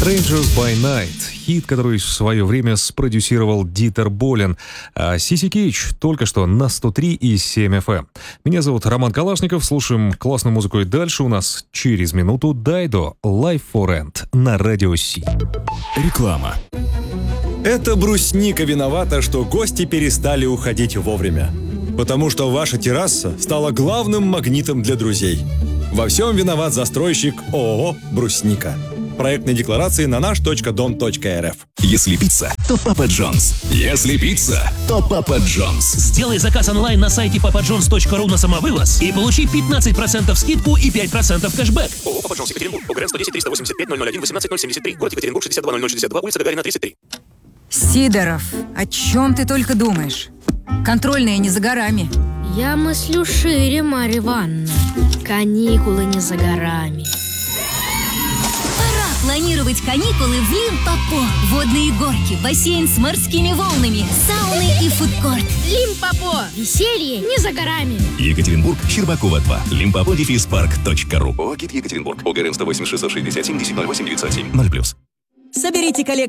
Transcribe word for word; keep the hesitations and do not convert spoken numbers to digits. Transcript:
Strangers by Night. Хит, который в свое время спродюсировал Дитер Болен. А си си Cage только что на сто три и семь эф эм. Меня зовут Роман Калашников. Слушаем классную музыку и дальше у нас через минуту Дайдо Life for Rent на Радио Си. Реклама. Это брусника виновата, что гости перестали уходить вовремя. Потому что ваша терраса стала главным магнитом для друзей. Во всем виноват застройщик ООО «Брусника». Проектные декларации на наш точка дом точка эр эф. Если пицца, то Папа Джонс. Если пицца, то Папа Джонс. Сделай заказ онлайн на сайте папа джонс точка ру на самовывоз и получи пятнадцать процентов скидку и пять процентов кэшбэк. ООО «Папа Джонс», Екатеринбург, ОГРН сто десять триста восемьдесят пять ноль ноль один восемнадцать ноль семьдесят три, город Екатеринбург, шестьдесят два ноль ноль шестьдесят два, улица Гагарина, тридцать три. Сидоров, о чем ты только думаешь? Контрольные не за горами. Я мыслю шире, Марья Ивановна. Каникулы не за горами. Пора планировать каникулы в Лимпопо. Водные горки, бассейн с морскими волнами, сауны и фудкорт. Лимпопо. Веселье не за горами. Екатеринбург, Щербакова два. Лимпопо дефис парк точка ру. ОГИТ Екатеринбург. ОГРН сто восемь шестьсот шестьдесят семь десять ноль восемь девятьсот семь ноль плюс. Соберите коллекцию